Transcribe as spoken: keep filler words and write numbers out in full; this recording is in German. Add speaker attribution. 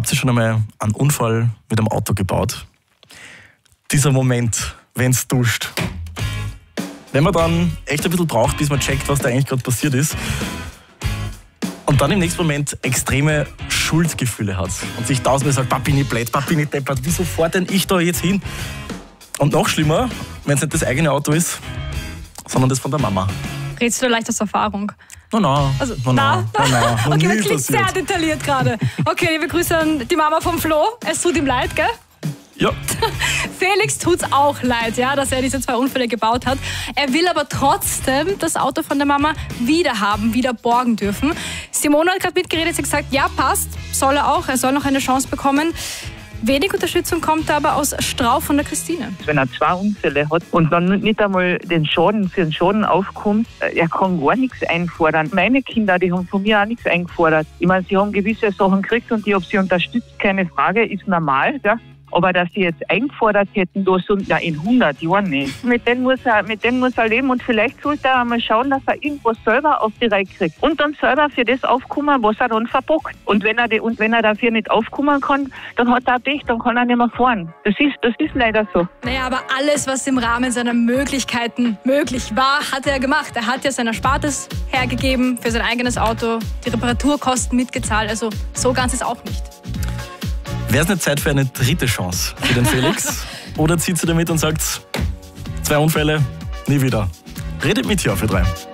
Speaker 1: Habt ihr schon einmal einen Unfall mit einem Auto gebaut? Dieser Moment, wenn es duscht. Wenn man dann echt ein bisschen braucht, bis man checkt, was da eigentlich gerade passiert ist. Und dann im nächsten Moment extreme Schuldgefühle hat. Und sich tausendmal sagt, Papi, nicht blöd, Papi, nicht deppert, wieso fahr denn ich da jetzt hin? Und noch schlimmer, wenn es nicht das eigene Auto ist, sondern das von der Mama.
Speaker 2: Redest du leicht aus Erfahrung?
Speaker 1: No, no.
Speaker 2: Also,
Speaker 1: no,
Speaker 2: na,
Speaker 1: no, no, no.
Speaker 2: Okay, das
Speaker 1: Nie
Speaker 2: klingt
Speaker 1: passiert.
Speaker 2: sehr detailliert gerade. Okay, liebe Grüße an die Mama vom Flo. Es tut ihm leid, gell?
Speaker 1: Ja.
Speaker 2: Felix tut's auch leid, ja, dass er diese zwei Unfälle gebaut hat. Er will aber trotzdem das Auto von der Mama wieder haben, wieder borgen dürfen. Simone hat gerade mitgeredet, sie hat gesagt, ja, passt, soll er auch, er soll noch eine Chance bekommen. Wenig Unterstützung kommt aber aus Strauch von der Christine.
Speaker 3: Wenn er zwei Unfälle hat und dann nicht einmal den Schaden für den Schaden aufkommt, er kann gar nichts einfordern. Meine Kinder, die haben von mir auch nichts eingefordert. Ich meine, sie haben gewisse Sachen gekriegt und ich habe sie unterstützt, keine Frage, ist normal. Ja? Aber dass sie jetzt eingefordert hätten, da sind ja in hundert Jahren nicht. Mit denen muss er, mit denen muss er leben und vielleicht sollte er einmal schauen, dass er irgendwas selber auf die Reihe kriegt. Und dann selber für das aufkommen, was er dann verbockt. Und wenn er, die, und wenn er dafür nicht aufkommen kann, dann hat er Pech, dann kann er nicht mehr fahren. Das ist, das ist leider so.
Speaker 2: Naja, aber alles, was im Rahmen seiner Möglichkeiten möglich war, hat er gemacht. Er hat ja sein Erspartes hergegeben für sein eigenes Auto, die Reparaturkosten mitgezahlt. Also so ganz ist auch nicht.
Speaker 1: Wäre es nicht Zeit für eine dritte Chance für den Felix? Oder zieht sie damit und sagt, zwei Unfälle, nie wieder? Redet mit hier auf Ö drei.